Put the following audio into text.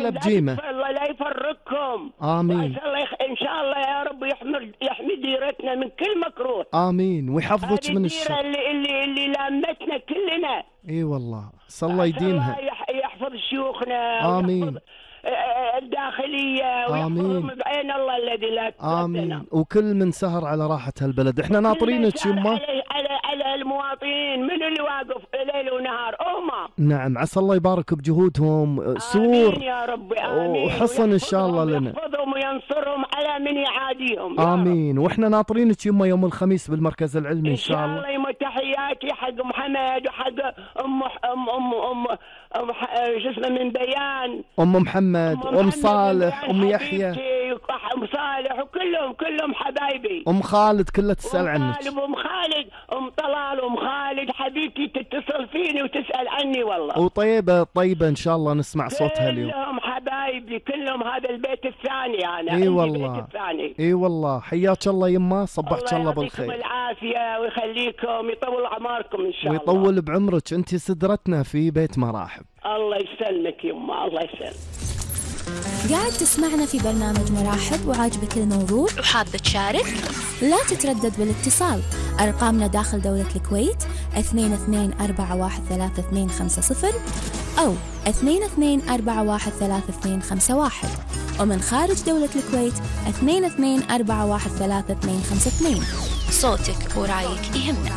ولا بجيمة. الله لا يفرقكم. آمين. إن شاء الله يا رب يحمي ديرتنا من كل مكروه. آمين. ويحفظك من الشر. هذه الديرة اللي لامتنا كلنا. اي والله، صلى الله يديمها. الله يحفظ شيوخنا. آمين. الداخلية ويحفظهم بعين الله الذي لا تفتنا. آمين. وكل من سهر على راحة هالبلد، احنا ناطرينك يما. على المواطنين، من اللي واقف ليل ونهار؟ نعم، عسى الله يبارك بجهودهم. سور. آمين يا رب. آمين. وحصن ان شاء الله لنا. يحفظهم وينصرهم على من يعاديهم. آمين. واحنا ناطرينك يما يوم الخميس بالمركز العلمي ان شاء الله. ان شاء الله. تحياتي حق محمد وحق ام شو اسمه من بيان، ام محمد، ام صالح، ام يحيى، ام صالح، وكلهم حبايبي. ام خالد كلها تسأل عنك. ام خالد، ام طلال، ام خالد حبيبتي تتصل فيني وتسأل عني والله. وطيبة ان شاء الله نسمع صوتها اليوم. كلهم حبايبي، كلهم هذا البيت الثاني انا. اي والله. اي والله. حياك الله يما، صبحك الله بالخير. الله يعطيكم العافية ويخليكم، يطول اعماركم ان شاء الله. ويطول بعمرك، انت سدرتنا في بيت مراحب. الله يسلمك يما، الله يسلمك. قاعد تسمعنا في برنامج مراحب وعاجبك الموضوع وحاب تشارك؟ لا تتردد بالاتصال. أرقامنا داخل دولة الكويت 22413250 أو 22413251، ومن خارج دولة الكويت 22413252. صوتك ورايك يهمنا.